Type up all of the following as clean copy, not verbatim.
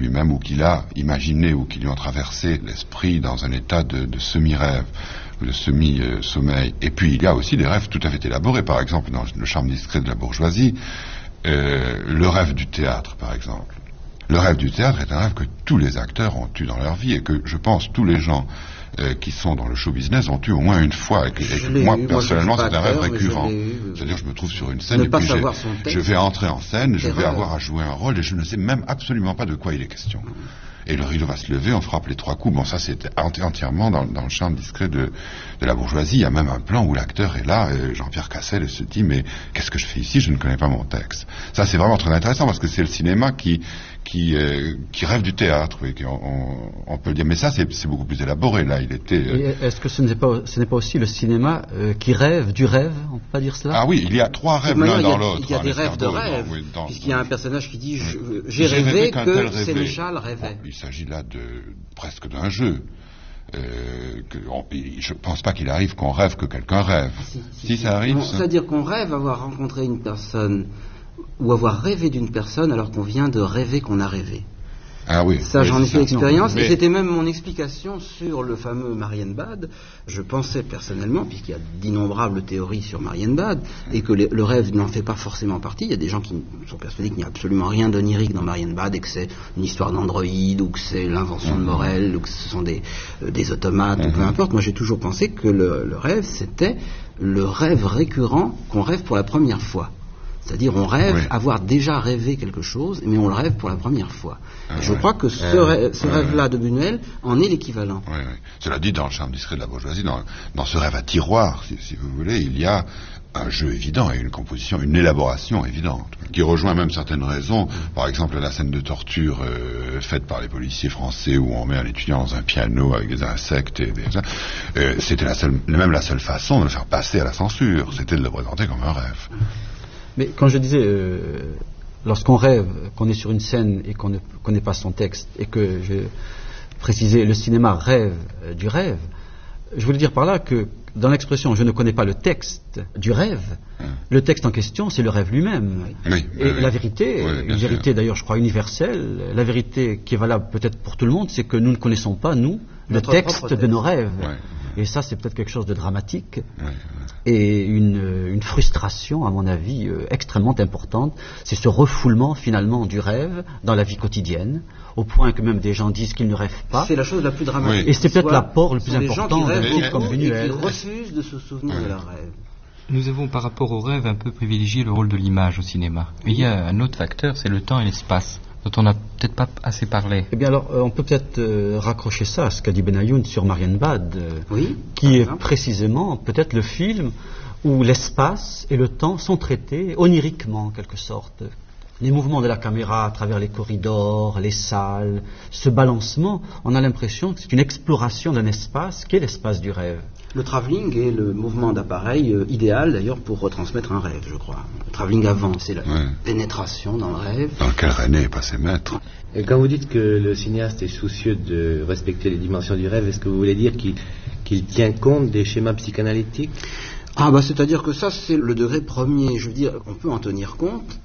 lui-même, ou qu'il a imaginé, ou qui lui ont traversé l'esprit dans un état de semi-rêve, ou de semi-sommeil. Et puis il y a aussi des rêves tout à fait élaborés, par exemple dans Le charme discret de la bourgeoisie, le rêve du théâtre, par exemple. Le rêve du théâtre est un rêve que tous les acteurs ont eu dans leur vie, et que, je pense, tous les gens qui sont dans le show business ont eu au moins une fois. Moi, personnellement, c'est un rêve récurrent. C'est-à-dire, je me trouve sur une scène, et puis je vais entrer en scène, je vais avoir à jouer un rôle, et je ne sais même absolument pas de quoi il est question. Et le rideau va se lever, on frappe les 3 coups. Bon, ça, c'est entièrement dans le charme discret de la bourgeoisie. Il y a même un plan où l'acteur est là, Jean-Pierre Cassel, et se dit, mais qu'est-ce que je fais ici? Je ne connais pas mon texte. Ça, c'est vraiment très intéressant, parce que c'est le cinéma qui rêve du théâtre, oui, on peut le dire. Mais ça, c'est beaucoup plus élaboré. Là, il était. Est-ce que ce n'est pas aussi le cinéma qui rêve du rêve? On peut pas dire cela? Ah oui, il y a 3 rêves l'un dans l'autre. Il y a des rêves de rêve, puisqu'il y a un personnage qui dit j'ai rêvé que Sénéchal rêvait. Il s'agit là presque d'un jeu. Je ne pense pas qu'il arrive qu'on rêve que quelqu'un rêve. Si ça arrive. C'est-à-dire qu'on rêve avoir rencontré une personne ou avoir rêvé d'une personne alors qu'on vient de rêver qu'on a rêvé. Ah oui. Ça, j'en ai fait l'expérience, et c'était même mon explication sur le fameux Marienbad. Je pensais personnellement, puisqu'il y a d'innombrables théories sur Marienbad, et que le rêve n'en fait pas forcément partie. Il y a des gens qui sont persuadés qu'il n'y a absolument rien d'onirique dans Marienbad, et que c'est une histoire d'androïde, ou que c'est l'invention de Morel, ou que ce sont des automates, ou peu importe. Moi, j'ai toujours pensé que le rêve, c'était le rêve récurrent qu'on rêve pour la première fois. C'est-à-dire, on rêve avoir déjà rêvé quelque chose, mais on le rêve pour la première fois. Je crois que ce rêve-là de Buñuel en est l'équivalent. Cela dit, dans Le charme discret de la bourgeoisie, dans ce rêve à tiroir, si vous voulez, il y a un jeu évident et une composition, une élaboration évidente, qui rejoint même certaines raisons. Par exemple, la scène de torture faite par les policiers français, où on met un étudiant dans un piano avec des insectes c'était même la seule façon de le faire passer à la censure, c'était de le présenter comme un rêve. Mais quand je disais, lorsqu'on rêve, qu'on est sur une scène et qu'on ne connaît pas son texte, et que je précisais, le cinéma rêve du rêve, je voulais dire par là que dans l'expression « je ne connais pas le texte du rêve », le texte en question, c'est le rêve lui-même. Et la vérité, une vérité d'ailleurs, je crois, universelle, la vérité qui est valable peut-être pour tout le monde, c'est que nous ne connaissons pas, nous, le texte de nos rêves. Et ça, c'est peut-être quelque chose de dramatique et une frustration, à mon avis, extrêmement importante. C'est ce refoulement, finalement, du rêve dans la vie quotidienne, au point que même des gens disent qu'ils ne rêvent pas. C'est la chose la plus dramatique. Et c'est peut-être l'apport le plus important d'un type comme Buñuel. Et qui refusent de se souvenir de leur rêve. Nous avons, par rapport au rêve, un peu privilégié le rôle de l'image au cinéma. Mais il y a un autre facteur, c'est le temps et l'espace, dont on n'a peut-être pas assez parlé. Eh bien alors, on peut peut-être raccrocher ça à ce qu'a dit Benayoun sur Marienbad, qui est précisément peut-être le film où l'espace et le temps sont traités oniriquement, en quelque sorte. Les mouvements de la caméra à travers les corridors, les salles, ce balancement, on a l'impression que c'est une exploration d'un espace qui est l'espace du rêve. Le travelling est le mouvement d'appareil idéal d'ailleurs pour retransmettre un rêve, je crois. Le travelling avant, c'est la pénétration dans le rêve. Dans lequel René est passé maître. Et quand vous dites que le cinéaste est soucieux de respecter les dimensions du rêve, est-ce que vous voulez dire qu'il tient compte des schémas psychanalytiques? C'est-à-dire que ça, c'est le degré premier. Je veux dire, on peut en tenir compte.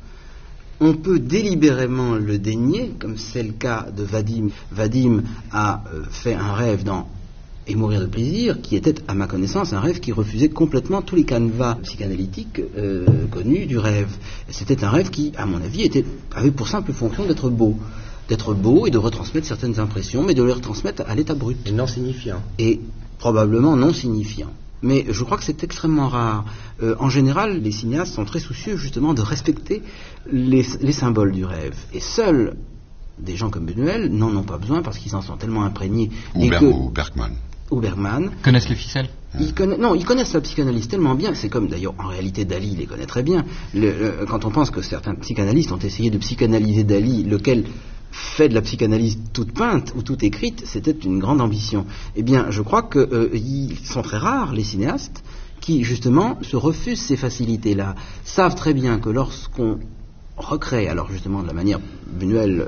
On peut délibérément le dénier, comme c'est le cas de Vadim. Vadim a fait un rêve dans Et mourir de plaisir, qui était, à ma connaissance, un rêve qui refusait complètement tous les canevas psychanalytiques connus du rêve. Et c'était un rêve qui, à mon avis, avait pour simple fonction d'être beau. D'être beau et de retransmettre certaines impressions, mais de les retransmettre à l'état brut. Et non signifiant. Et probablement non signifiant. Mais je crois que c'est extrêmement rare. En général, les cinéastes sont très soucieux justement de respecter les symboles du rêve. Et seuls des gens comme Buñuel n'en ont pas besoin parce qu'ils en sont tellement imprégnés. Ou Bergman. Ou Bergman. Connaissent les ficelles. Ils connaissent la psychanalyse tellement bien. C'est comme d'ailleurs en réalité Dali les connaît très bien. Quand on pense que certains psychanalystes ont essayé de psychanalyser Dali, lequel fait de la psychanalyse toute peinte ou toute écrite, c'était une grande ambition. Eh bien, je crois qu'ils sont très rares, les cinéastes, qui justement se refusent ces facilités-là, savent très bien que lorsqu'on recrée, alors justement de la manière Buñuel,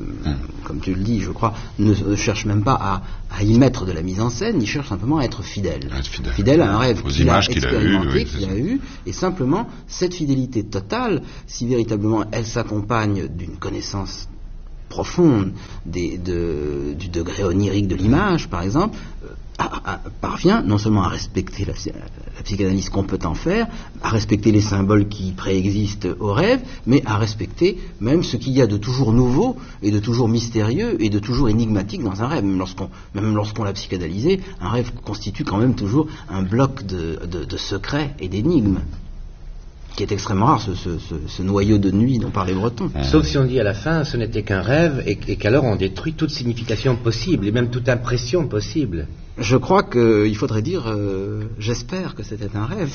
comme tu le dis, je crois, ne cherche même pas à y mettre de la mise en scène, il cherche simplement à être fidèle. Fidèle à un rêve qu'il a expérimenté, qu'il a eu, et simplement cette fidélité totale, si véritablement elle s'accompagne d'une connaissance profonde du degré onirique de l'image, par exemple, parvient non seulement à respecter la psychanalyse qu'on peut en faire, à respecter les symboles qui préexistent au rêve, mais à respecter même ce qu'il y a de toujours nouveau et de toujours mystérieux et de toujours énigmatique dans un rêve. Même lorsqu'on l'a psychanalysé, un rêve constitue quand même toujours un bloc de secrets et d'énigmes, qui est extrêmement rare, ce noyau de nuit dont parlait Breton. Sauf si on dit à la fin, ce n'était qu'un rêve, et qu'alors on détruit toute signification possible, et même toute impression possible. Je crois qu'il faudrait dire, j'espère que c'était un rêve,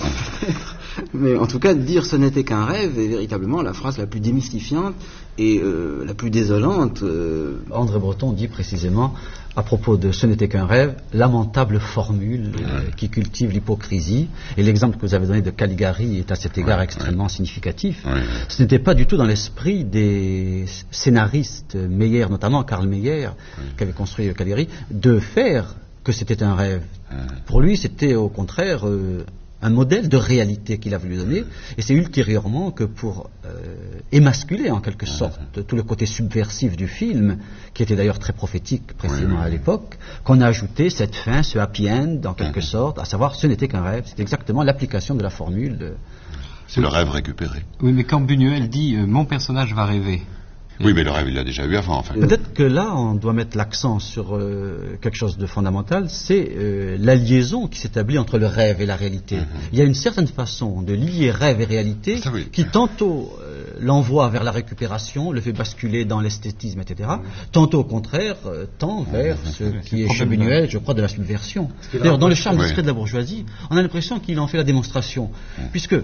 mais en tout cas, dire ce n'était qu'un rêve est véritablement la phrase la plus démystifiante et la plus désolante. André Breton dit précisément, à propos de ce n'était qu'un rêve, lamentable formule qui cultive l'hypocrisie, et l'exemple que vous avez donné de Caligari est à cet égard extrêmement significatif. Ce n'était pas du tout dans l'esprit des scénaristes, Meyer notamment, Karl Meyer, qui avait construit Caligari, de faire que c'était un rêve. Pour lui, c'était au contraire un modèle de réalité qu'il a voulu donner, et c'est ultérieurement que pour émasculer en quelque sorte tout le côté subversif du film, qui était d'ailleurs très prophétique précisément à l'époque, qu'on a ajouté cette fin, ce happy end en quelque sorte, à savoir ce n'était qu'un rêve. C'est exactement l'application de la formule. C'est le rêve récupéré. Oui, mais quand Buñuel dit mon personnage va rêver. Oui, mais le rêve, il l'a déjà eu avant, en fait. Peut-être que là, on doit mettre l'accent sur quelque chose de fondamental, c'est la liaison qui s'établit entre le rêve et la réalité. Il y a une certaine façon de lier rêve et réalité qui tantôt l'envoie vers la récupération, le fait basculer dans l'esthétisme, etc. Tantôt, au contraire, tend vers ce qui est chez Buñuel, je crois, de la subversion. D'ailleurs, dans le charme discret de la bourgeoisie, on a l'impression qu'il en fait la démonstration, puisque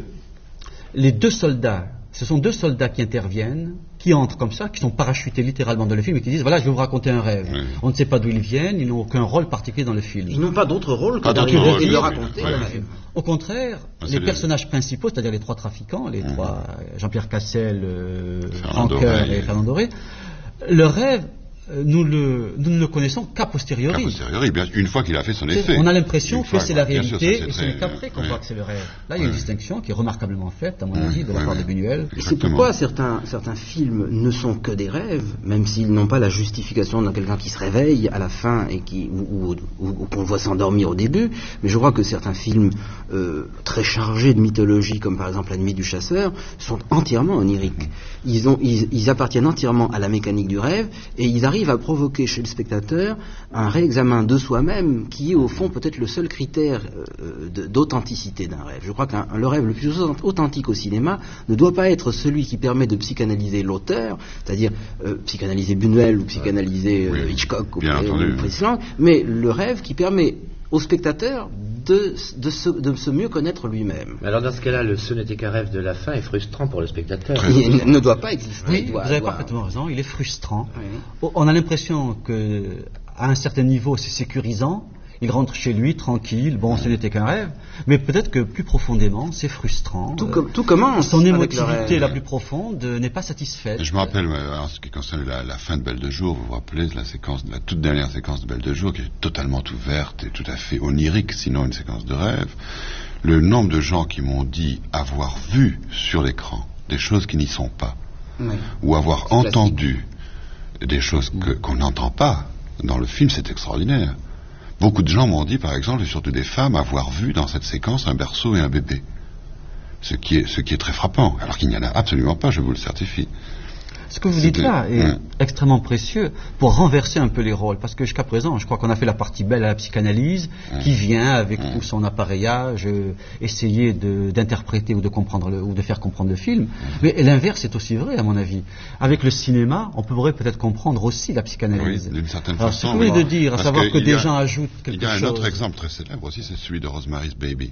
les deux soldats, ce sont deux soldats qui interviennent, qui entrent comme ça, qui sont parachutés littéralement dans le film et qui disent voilà, je vais vous raconter un rêve. On ne sait pas d'où ils viennent, ils n'ont aucun rôle particulier dans le film. Ils n'ont pas d'autre rôle que d'arriver et de le raconter. Au contraire, les personnages principaux, c'est-à-dire les trois trafiquants, les trois Jean-Pierre Cassel, Franqueur et Fernand Doré, le rêve, nous ne le connaissons qu'à posteriori. A posteriori, bien, une fois qu'il a fait son effet. On a l'impression que c'est la réalité et ce n'est qu'après qu'on voit que c'est le rêve. Là, il y a une distinction qui est remarquablement faite, à mon avis, de la part de Buñuel. Et c'est pourquoi certains films ne sont que des rêves, même s'ils n'ont pas la justification de quelqu'un qui se réveille à la fin et ou qu'on voit s'endormir au début. Mais je crois que certains films très chargés de mythologie, comme par exemple La Nuit du Chasseur, sont entièrement oniriques. Ils appartiennent entièrement à la mécanique du rêve et ils arrivent à provoquer chez le spectateur un réexamen de soi-même qui est au fond peut-être le seul critère d'authenticité d'un rêve. Je crois que le rêve le plus authentique au cinéma ne doit pas être celui qui permet de psychanalyser l'auteur, c'est-à-dire psychanalyser Buñuel ou psychanalyser Hitchcock ou Fritz Lang, mais le rêve qui permet au spectateur de se mieux connaître lui-même. Alors dans ce cas-là, ce n'était qu'un rêve de la fin est frustrant pour le spectateur. Il ne doit pas exister. Oui, vous avez parfaitement raison, il est frustrant. Oui. On a l'impression qu'à un certain niveau, c'est sécurisant. Il rentre chez lui tranquille, bon, ce n'était qu'un rêve, mais peut-être que plus profondément, c'est frustrant. Tout commence. Son émotivité la plus profonde n'est pas satisfaite. Je me rappelle, en ce qui concerne la fin de Belle de Jour, vous vous rappelez de la toute dernière séquence de Belle de Jour, qui est totalement ouverte et tout à fait onirique, sinon une séquence de rêve. Le nombre de gens qui m'ont dit avoir vu sur l'écran des choses qui n'y sont pas, ou avoir entendu des choses qu'on n'entend pas dans le film, c'est extraordinaire. Beaucoup de gens m'ont dit, par exemple, et surtout des femmes, avoir vu dans cette séquence un berceau et un bébé. Ce qui est très frappant, alors qu'il n'y en a absolument pas, je vous le certifie. Ce que vous dites là est extrêmement précieux pour renverser un peu les rôles, parce que jusqu'à présent, je crois qu'on a fait la partie belle à la psychanalyse, qui vient avec tout son appareillage, essayer d'interpréter ou de comprendre ou de faire comprendre le film. Mais l'inverse est aussi vrai, à mon avis. Avec le cinéma, on pourrait peut-être comprendre aussi la psychanalyse. Oui, d'une certaine façon. Ce que vous venez de dire, à savoir que des gens ajoutent quelque chose. Il y a un autre exemple très célèbre aussi, c'est celui de Rosemary's Baby.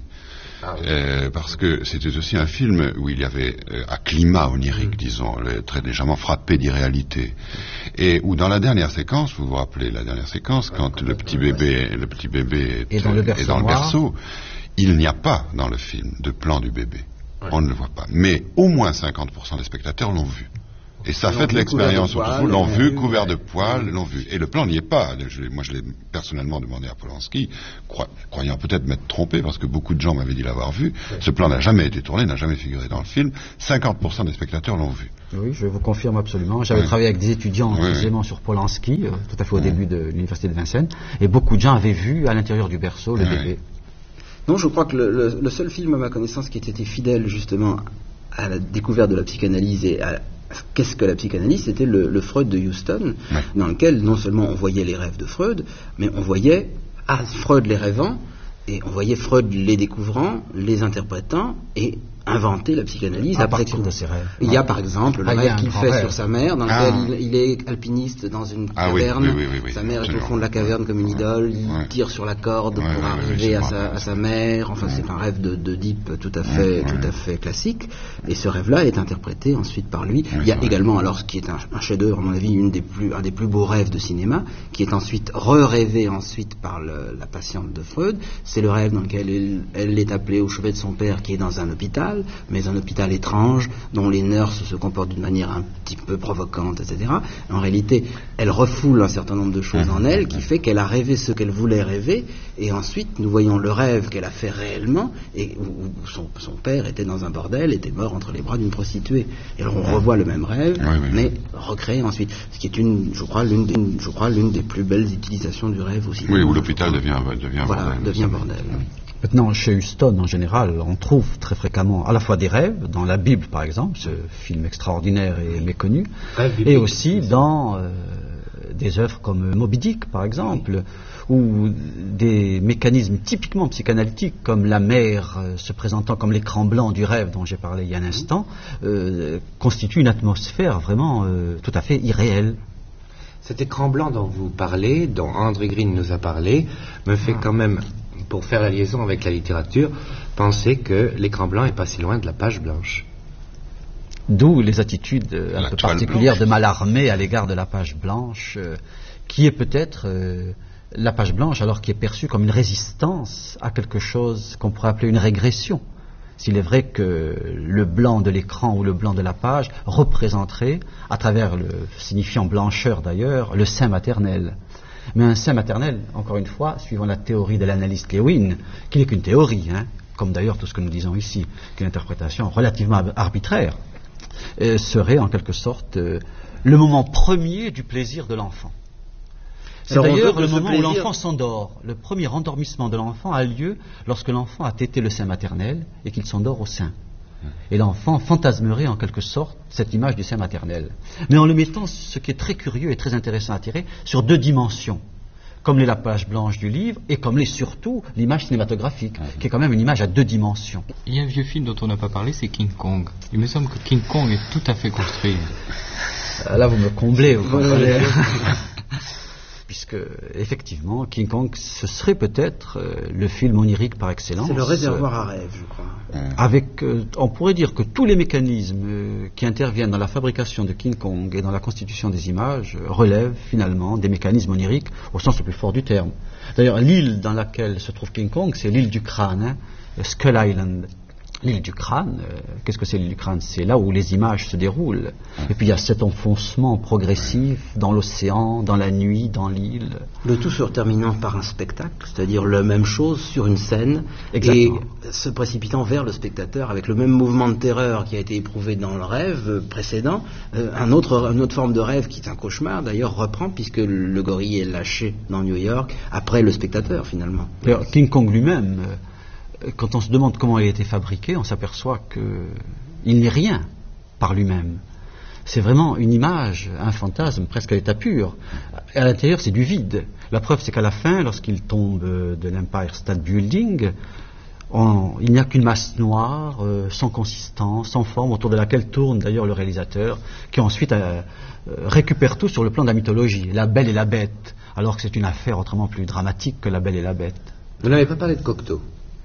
Parce que c'était aussi un film où il y avait un climat onirique, disons, très légèrement frappé d'irréalité, et où dans la dernière séquence, vous vous rappelez la dernière séquence, quand le petit bébé est dans le berceau, il n'y a pas dans le film de plan du bébé. On ne le voit pas. Mais au moins 50% des spectateurs l'ont vu. Et ça fait l'expérience autour. L'ont vu, couvert de poils, l'ont vu. Et le plan n'y est pas. Moi, je l'ai personnellement demandé à Polanski, croyant peut-être m'être trompé, parce que beaucoup de gens m'avaient dit l'avoir vu. Ce plan n'a jamais été tourné, n'a jamais figuré dans le film. 50% des spectateurs l'ont vu. Oui, je vous confirme absolument. J'avais travaillé avec des étudiants précisément sur Polanski, tout à fait au début de l'université de Vincennes, et beaucoup de gens avaient vu à l'intérieur du berceau le bébé. Non, je crois que le seul film à ma connaissance qui ait été fidèle justement à la découverte de la psychanalyse et à qu'est-ce que la psychanalyse, c'était le Freud de Houston, dans lequel non seulement on voyait les rêves de Freud, mais on voyait Freud les rêvant, et on voyait Freud les découvrant, les interprétant, et inventer la psychanalyse à partir de ses rêves. Il y a par exemple le rêve qu'il fait sur sa mère, dans lequel il est alpiniste dans une caverne. Sa mère est au fond de la caverne comme une idole. Il tire sur la corde pour arriver à sa mère. Enfin, c'est un rêve d'Oedipe tout à fait classique. Et ce rêve-là est interprété ensuite par lui. Il y a également, alors ce qui est un chef-d'œuvre, à mon avis, un des plus beaux rêves de cinéma, qui est ensuite rêvé ensuite par la patiente de Freud. C'est le rêve dans lequel elle est appelée au chevet de son père, qui est dans un hôpital, mais un hôpital étrange, dont les nurses se comportent d'une manière un petit peu provocante, etc. En réalité, elle refoule un certain nombre de choses en elle, qui fait qu'elle a rêvé ce qu'elle voulait rêver, et ensuite, nous voyons le rêve qu'elle a fait réellement, et où son père était dans un bordel, était mort entre les bras d'une prostituée. Et alors, on revoit le même rêve, mais recréé ensuite. Ce qui est, je crois, l'une des plus belles utilisations du rêve aussi. Oui, où l'hôpital devient bordel. Maintenant, chez Huston, en général, on trouve très fréquemment à la fois des rêves, dans la Bible par exemple, ce film extraordinaire et méconnu, et aussi dans des œuvres comme Moby Dick par exemple, ou des mécanismes typiquement psychanalytiques comme la mer se présentant comme l'écran blanc du rêve dont j'ai parlé il y a un instant, constituent une atmosphère vraiment tout à fait irréelle. Cet écran blanc dont vous parlez, dont André Green nous a parlé, me fait quand même, pour faire la liaison avec la littérature, penser que l'écran blanc est pas si loin de la page blanche. D'où les attitudes un peu particulières de Mallarmé à l'égard de la page blanche, qui est peut-être la page blanche, alors qui est perçue comme une résistance à quelque chose qu'on pourrait appeler une régression. S'il est vrai que le blanc de l'écran ou le blanc de la page représenterait, à travers le signifiant blancheur d'ailleurs, le sein maternel. Mais un sein maternel, encore une fois, suivant la théorie de l'analyste Lewin, qui n'est qu'une théorie, comme d'ailleurs tout ce que nous disons ici, qu'une interprétation relativement arbitraire, serait en quelque sorte le moment premier du plaisir de l'enfant. C'est d'ailleurs le moment où l'enfant s'endort. Le premier endormissement de l'enfant a lieu lorsque l'enfant a tété le sein maternel et qu'il s'endort au sein. Et l'enfant fantasmerait en quelque sorte cette image du sein maternel. Mais en le mettant, ce qui est très curieux et très intéressant à tirer, sur deux dimensions, comme l'est la page blanche du livre et comme l'est surtout l'image cinématographique, qui est quand même une image à deux dimensions. Il y a un vieux film dont on n'a pas parlé, c'est King Kong. Il me semble que King Kong est tout à fait construit. Là, vous me comblez, vous comprenez. Puisque, effectivement, King Kong, ce serait peut-être le film onirique par excellence. C'est le réservoir à rêve, je crois. Avec, on pourrait dire que tous les mécanismes qui interviennent dans la fabrication de King Kong et dans la constitution des images relèvent finalement des mécanismes oniriques au sens le plus fort du terme. D'ailleurs, l'île dans laquelle se trouve King Kong, c'est l'île du crâne, Skull Island. L'île du crâne, qu'est-ce que c'est l'île du crâne? C'est là où les images se déroulent. Et puis il y a cet enfoncement progressif dans l'océan, dans la nuit, dans l'île. Le tout se terminant par un spectacle, c'est-à-dire la même chose sur une scène. Exactement. Et se précipitant vers le spectateur avec le même mouvement de terreur qui a été éprouvé dans le rêve précédent. Une autre forme de rêve qui est un cauchemar d'ailleurs reprend puisque le gorille est lâché dans New York après le spectateur finalement. D'ailleurs, King Kong lui-même... Quand on se demande comment il a été fabriqué, on s'aperçoit qu'il n'est rien par lui-même. C'est vraiment une image, un fantasme, presque à l'état pur. Et à l'intérieur, c'est du vide. La preuve, c'est qu'à la fin, lorsqu'il tombe de l'Empire State Building, il n'y a qu'une masse noire, sans consistance, sans forme, autour de laquelle tourne d'ailleurs le réalisateur, qui ensuite récupère tout sur le plan de la mythologie, la Belle et la Bête, alors que c'est une affaire autrement plus dramatique que la Belle et la Bête. Vous n'avez pas parlé de Cocteau?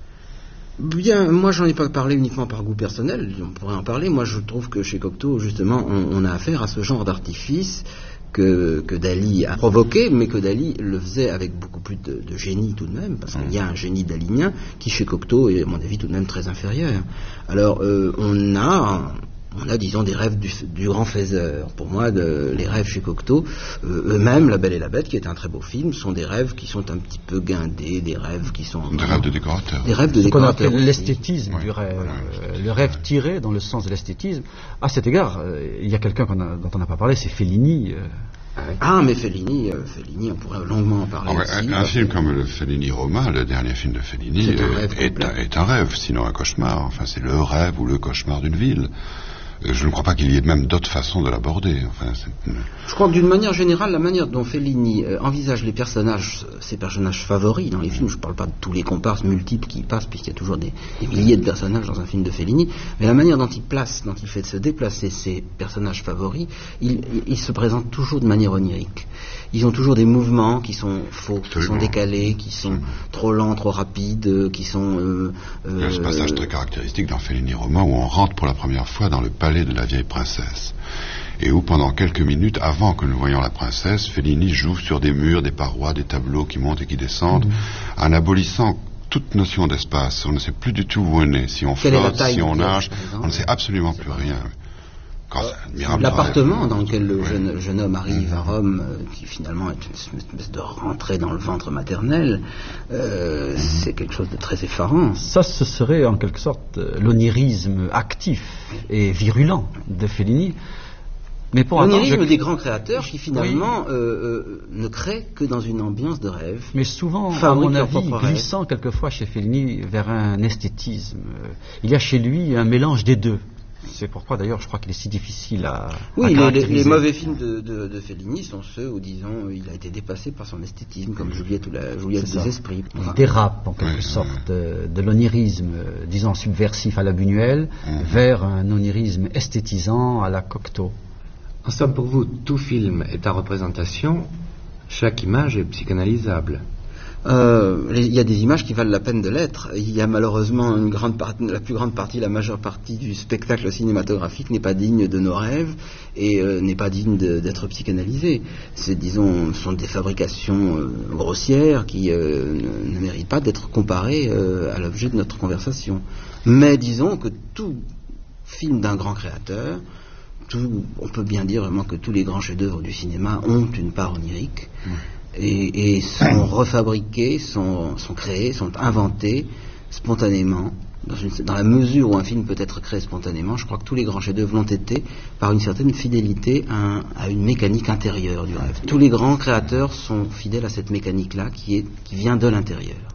Bien, moi j'en ai pas parlé uniquement par goût personnel, on pourrait en parler. Moi je trouve que chez Cocteau, justement, on a affaire à ce genre d'artifice que Dali a provoqué, mais que Dali le faisait avec beaucoup plus de génie tout de même, parce qu'il y a un génie dalinien qui chez Cocteau est à mon avis tout de même très inférieur. Alors on a on a, disons, des rêves du grand faiseur. Pour moi, les rêves chez Cocteau, eux-mêmes, La Belle et la Bête, qui est un très beau film, sont des rêves qui sont un petit peu guindés, des rêves qui sont... Des rêves de décorateurs. Des rêves de Ce qu'on décorateurs. appelle l'esthétisme du rêve. Voilà. Le rêve tiré dans le sens de l'esthétisme. À cet égard, il y a quelqu'un dont on n'a pas parlé, c'est Fellini. Mais Fellini, on pourrait longuement en parler aussi. Un film comme le Fellini Roma, le dernier film de Fellini, est un rêve, sinon un cauchemar. Enfin, c'est le rêve ou le cauchemar d'une ville. Je ne crois pas qu'il y ait même d'autres façons de l'aborder. Enfin, je crois que d'une manière générale, la manière dont Fellini envisage les personnages, ses personnages favoris dans les films, je ne parle pas de tous les comparses multiples qui y passent, puisqu'il y a toujours des milliers de personnages dans un film de Fellini, mais la manière dont il fait se déplacer ses personnages favoris, il se présente toujours de manière onirique. Ils ont toujours des mouvements qui sont faux, qui sont décalés, qui sont trop lents, trop rapides, qui sont... Il y a ce passage très caractéristique dans Fellini Roma où on rentre pour la première fois dans le palais de la vieille princesse. Et où pendant quelques minutes, avant que nous voyions la princesse, Fellini joue sur des murs, des parois, des tableaux qui montent et qui descendent, en abolissant toute notion d'espace. On ne sait plus du tout où on est, si on flotte, si on nage, on ne sait absolument plus rien. L'appartement dans lequel le jeune homme arrive à Rome, qui finalement est une espèce de rentrée dans le ventre maternel, c'est quelque chose de très effarant. Ça, ce serait en quelque sorte l'onirisme actif et virulent de Fellini. Mais pour l'onirisme des grands créateurs qui finalement ne créent que dans une ambiance de rêve. Mais souvent, à mon avis, glissant quelquefois chez Fellini vers un esthétisme. Il y a chez lui un mélange des deux. C'est pourquoi d'ailleurs je crois qu'il est si difficile à les mauvais films de Fellini sont ceux où, disons, il a été dépassé par son esthétisme, comme Juliette des Esprits. Il dérape en quelque sorte de l'onirisme, disons, subversif à la Buñuel vers un onirisme esthétisant à la Cocteau. En somme, pour vous, tout film est à représentation, chaque image est psychanalysable. Il y a des images qui valent la peine de l'être. Il y a malheureusement la plus grande partie, la majeure partie du spectacle cinématographique n'est pas digne de nos rêves et n'est pas digne d'être psychanalisé. Sont des fabrications grossières qui ne méritent pas d'être comparées à l'objet de notre conversation. Mais disons que tout film d'un grand créateur, on peut bien dire vraiment que tous les grands chefs-d'œuvre du cinéma ont une part onirique. Et sont refabriqués, sont créés, sont inventés spontanément. Dans la mesure où un film peut être créé spontanément, je crois que tous les grands chefs-d'œuvre l'ont été par une certaine fidélité à une mécanique intérieure du rêve. Tous les grands créateurs sont fidèles à cette mécanique-là qui vient de l'intérieur.